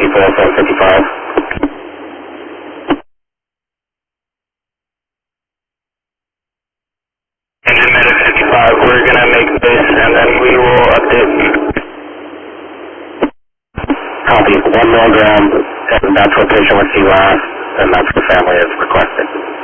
people, 755. Engine medic 55, we're going to make this and then we will update. Copy, 1 milligram, and that's what patient would see last, and that's what family is requesting.